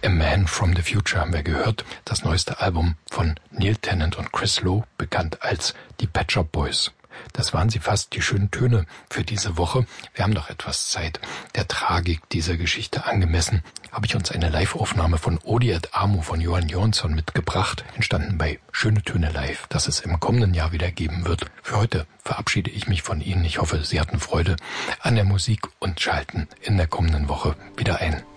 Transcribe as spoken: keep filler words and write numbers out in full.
A Man from the Future haben wir gehört. Das neueste Album von Neil Tennant und Chris Lowe, bekannt als die Pet Shop Boys. Das waren sie fast, die schönen Töne für diese Woche. Wir haben noch etwas Zeit. Der Tragik dieser Geschichte angemessen habe ich uns eine Live-Aufnahme von Odi et Amo von Johan Jonsson mitgebracht, entstanden bei Schöne Töne Live, das es im kommenden Jahr wieder geben wird. Für heute verabschiede ich mich von Ihnen. Ich hoffe, Sie hatten Freude an der Musik und schalten in der kommenden Woche wieder ein.